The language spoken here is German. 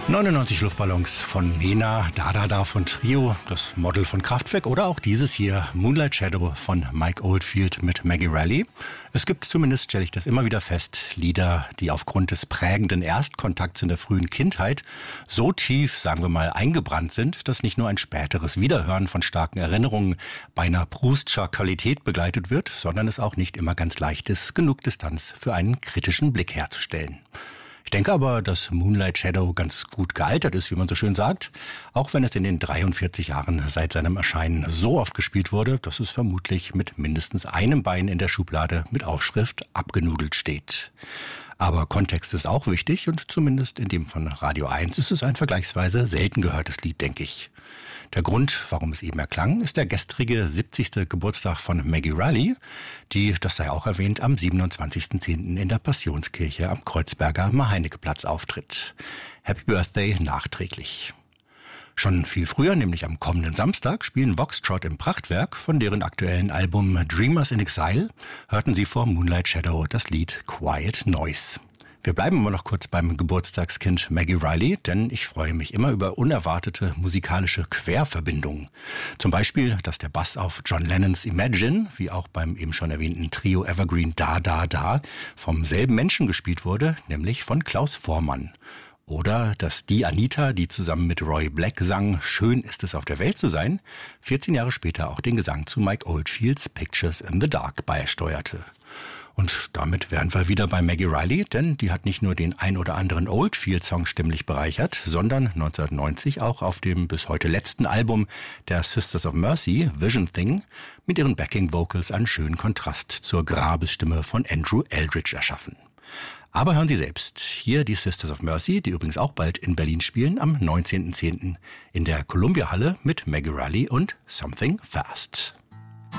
99 Luftballons von Nena, Da Da Da von Trio, das Model von Kraftwerk oder auch dieses hier, Moonlight Shadow von Mike Oldfield mit Maggie Reilly. Es gibt zumindest, stelle ich das immer wieder fest, Lieder, die aufgrund des prägenden Erstkontakts in der frühen Kindheit so tief, sagen wir mal, eingebrannt sind, dass nicht nur ein späteres Wiederhören von starken Erinnerungen beinahe Proustscher Qualität begleitet wird, sondern es auch nicht immer ganz leicht ist, genug Distanz für einen kritischen Blick herzustellen. Ich denke aber, dass Moonlight Shadow ganz gut gealtert ist, wie man so schön sagt. Auch wenn es in den 43 Jahren seit seinem Erscheinen so oft gespielt wurde, dass es vermutlich mit mindestens einem Bein in der Schublade mit Aufschrift abgenudelt steht. Aber Kontext ist auch wichtig und zumindest in dem von Radio 1 ist es ein vergleichsweise selten gehörtes Lied, denke ich. Der Grund, warum es eben erklang, ist der gestrige 70. Geburtstag von Maggie Reilly, die, das sei auch erwähnt, am 27.10. in der Passionskirche am Kreuzberger Maheinecke-Platz auftritt. Happy Birthday nachträglich. Schon viel früher, nämlich am kommenden Samstag, spielen Voxtrot im Prachtwerk. Von deren aktuellen Album Dreamers in Exile hörten sie vor Moonlight Shadow das Lied Quiet Noise. Wir bleiben aber noch kurz beim Geburtstagskind Maggie Reilly, denn ich freue mich immer über unerwartete musikalische Querverbindungen. Zum Beispiel, dass der Bass auf John Lennons Imagine, wie auch beim eben schon erwähnten Trio Evergreen Da Da Da, vom selben Menschen gespielt wurde, nämlich von Klaus Voormann. Oder dass die Anita, die zusammen mit Roy Black sang, Schön ist es auf der Welt zu sein, 14 Jahre später auch den Gesang zu Mike Oldfields Pictures in the Dark beisteuerte. Und damit wären wir wieder bei Maggie Reilly, denn die hat nicht nur den ein oder anderen Oldfield-Song stimmlich bereichert, sondern 1990 auch auf dem bis heute letzten Album der Sisters of Mercy, Vision Thing, mit ihren Backing-Vocals einen schönen Kontrast zur Grabesstimme von Andrew Eldridge erschaffen. Aber hören Sie selbst, hier die Sisters of Mercy, die übrigens auch bald in Berlin spielen, am 19.10. in der Columbia Halle mit Maggie Reilly und Something Fast.